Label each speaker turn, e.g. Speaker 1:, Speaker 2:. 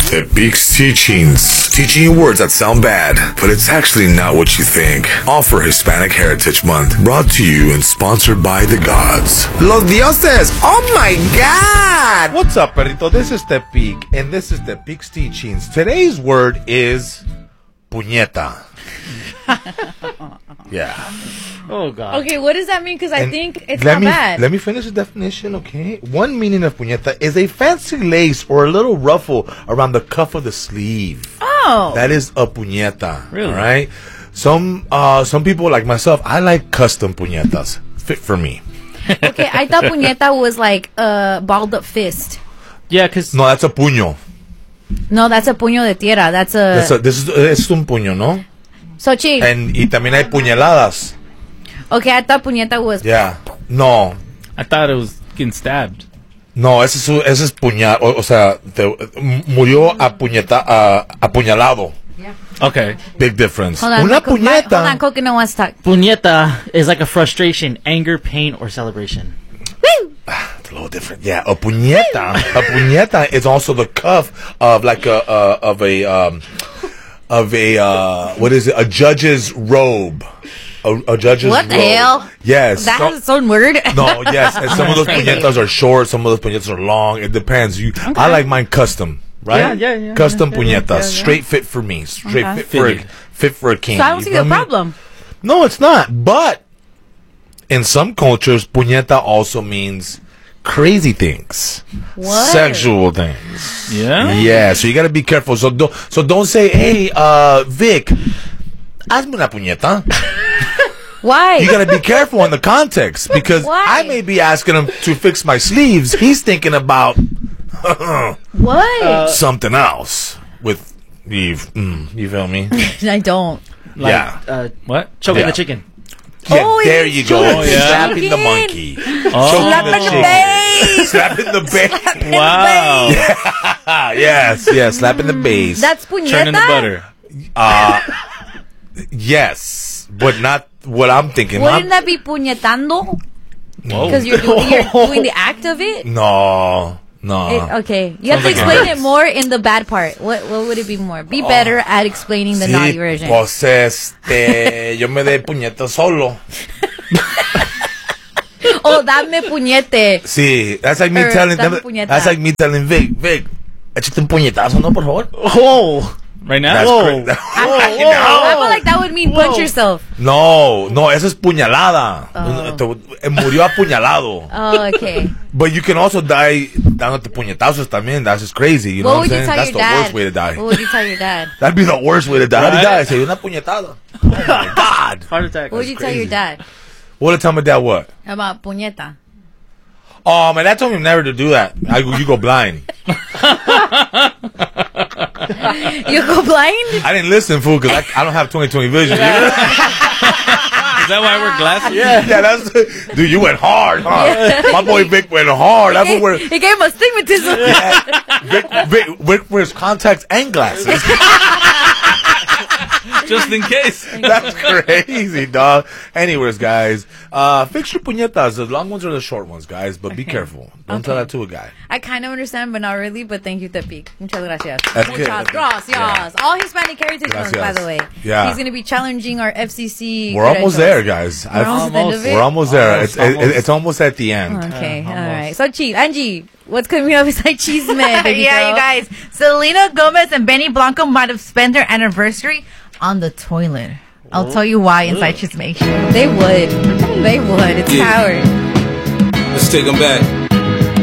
Speaker 1: Tepique's Teachings. Teaching you words that sound bad, but it's actually not what you think. All for Hispanic Heritage Month. Brought to you and sponsored by the gods. Los dioses! Oh my God!
Speaker 2: What's up, perrito? This is Tepique, and this is Tepique's Teachings. Today's word is puñeta. Yeah.
Speaker 3: Oh, God.
Speaker 4: Okay, what does that mean? Because I think it's
Speaker 2: let
Speaker 4: not
Speaker 2: me,
Speaker 4: bad.
Speaker 2: Let me finish the definition, okay? One meaning of puñeta is a fancy lace or a little ruffle around the cuff of the sleeve.
Speaker 4: Oh.
Speaker 2: That is a puñeta.
Speaker 3: Really?
Speaker 2: All right? Some people like myself, I like custom puñetas. Fit for me.
Speaker 4: Okay, I thought puñeta was like a balled up fist.
Speaker 3: Yeah, because...
Speaker 2: No, that's a puño.
Speaker 4: No, that's a puño de tierra. This
Speaker 2: Es un puño, ¿no?
Speaker 4: So, Chi.
Speaker 2: Y también hay puñaladas.
Speaker 4: Okay, I thought puñeta was...
Speaker 2: Yeah. No.
Speaker 3: I thought it was getting stabbed.
Speaker 2: No, ese es puñal. O sea, murió apuñalado.
Speaker 4: Yeah.
Speaker 3: Okay.
Speaker 2: Big difference.
Speaker 4: Hold on,
Speaker 2: Una
Speaker 4: hold
Speaker 2: puñeta.
Speaker 4: on, Coconut wants to talk.
Speaker 3: Puñeta is like a frustration, anger, pain, or celebration.
Speaker 4: Woo!
Speaker 2: It's a little different. Yeah, a puñeta is also the cuff of like what is it? A judge's robe. A judge's
Speaker 4: What the
Speaker 2: robe.
Speaker 4: hell?
Speaker 2: Yes.
Speaker 4: That has its own word?
Speaker 2: No, yes. And some of those puñetas are short, some of those puñetas are long. It depends. I like mine custom, right?
Speaker 3: Yeah.
Speaker 2: Custom
Speaker 3: Yeah,
Speaker 2: puñetas.
Speaker 3: yeah.
Speaker 2: Straight fit for me. Straight
Speaker 4: Okay.
Speaker 2: fit for a king.
Speaker 4: So I don't
Speaker 2: You
Speaker 4: see
Speaker 2: feel
Speaker 4: the
Speaker 2: me?
Speaker 4: problem.
Speaker 2: No, it's not. But in some cultures, puñeta also means crazy things.
Speaker 4: What?
Speaker 2: Sexual things.
Speaker 3: Yeah?
Speaker 2: Yeah, so you got to be careful. So don't say, "Hey, Vic, hazme una puñeta."
Speaker 4: Why?
Speaker 2: You got to be careful in the context because
Speaker 4: Why?
Speaker 2: I may be asking him to fix my sleeves. He's thinking about
Speaker 4: What?
Speaker 2: something else with you feel me?
Speaker 4: I don't.
Speaker 3: Like,
Speaker 2: Yeah.
Speaker 3: what? Choking
Speaker 2: Yeah.
Speaker 3: the chicken.
Speaker 2: Yeah,
Speaker 4: Oh,
Speaker 2: there
Speaker 4: he's
Speaker 2: you go.
Speaker 4: choking
Speaker 3: the
Speaker 2: Slapping the
Speaker 4: chicken.
Speaker 2: monkey.
Speaker 3: Oh.
Speaker 4: Slap in the base.
Speaker 2: Slapping the bass.
Speaker 3: Wow.
Speaker 2: Yes, slapping the bass.
Speaker 4: That's puñeta?
Speaker 3: Turning the butter.
Speaker 2: Yes, but not what I'm thinking.
Speaker 4: Wouldn't that be puñetando?
Speaker 3: Whoa.
Speaker 4: Because you're doing the act of it?
Speaker 2: No.
Speaker 4: Okay. You have to
Speaker 2: Sounds like
Speaker 4: explain
Speaker 2: it
Speaker 4: it more in the bad part. What would it be more? Be better at explaining the naughty version.
Speaker 2: Pues yo me dé puñeta solo.
Speaker 4: Oh, dame puñete.
Speaker 2: Sí, that's like me
Speaker 4: Or
Speaker 2: telling
Speaker 4: dame puñeta.
Speaker 2: that's like me telling Vic, échate un puñetazo, no, por favor.
Speaker 3: Oh. Right now?
Speaker 2: That's
Speaker 3: Whoa.
Speaker 2: crazy.
Speaker 4: I feel like that would mean punch yourself.
Speaker 2: No, eso es puñalada. Murió apuñalado.
Speaker 4: Oh, okay.
Speaker 2: But you can also die dándote puñetazos también. That's just crazy. You know
Speaker 4: What
Speaker 2: what
Speaker 4: would
Speaker 2: I'm
Speaker 4: you
Speaker 2: saying?
Speaker 4: tell
Speaker 2: That's
Speaker 4: your
Speaker 2: the
Speaker 4: dad?
Speaker 2: worst way to die.
Speaker 4: What would you tell your dad?
Speaker 2: That'd be the worst way to die. How do you
Speaker 3: Right?
Speaker 2: die? Say, una puñetada. Oh my God.
Speaker 3: Heart attack.
Speaker 4: What would you tell your
Speaker 2: crazy.
Speaker 4: dad
Speaker 2: What did tell my dad what?
Speaker 4: about puñeta?
Speaker 2: Oh, man, that told me never to do that. You go blind.
Speaker 4: You go blind?
Speaker 2: I didn't listen, fool, because I don't have 20/20 vision. You know?
Speaker 3: Is that why I wear glasses?
Speaker 2: Yeah, that's... Dude, you went hard, huh? My boy Vic went hard. That's what we're...
Speaker 4: He gave him astigmatism.
Speaker 2: Vic wears contacts and glasses.
Speaker 3: Just in case.
Speaker 2: That's crazy, dog. Anyways, guys, fix your puñetas. The long ones or the short ones, guys. But be careful. Don't tell that to a guy.
Speaker 4: I kind of understand, but not really. But thank you, Tepique. Muchas gracias.
Speaker 2: That's good.
Speaker 4: Muchas gracias.
Speaker 2: Yeah.
Speaker 4: All Hispanic Heritage Month, by
Speaker 2: Gracias.
Speaker 4: the way.
Speaker 2: Yeah.
Speaker 4: He's going to be challenging our FCC.
Speaker 2: We're almost
Speaker 4: credentials.
Speaker 2: there, guys.
Speaker 4: We're almost at the end of it?
Speaker 2: We're almost there.
Speaker 3: Almost.
Speaker 2: It's almost at the end.
Speaker 4: Okay, all right. So, Angie, what's coming up beside Chisme? baby
Speaker 5: Yeah,
Speaker 4: girl?
Speaker 5: you guys. Selena Gomez and Benny Blanco might have spent their anniversary on the toilet. I'll tell you why inside Chisme.
Speaker 4: They would. They would. It's
Speaker 6: Yeah.
Speaker 4: Howard.
Speaker 6: Let's take them back.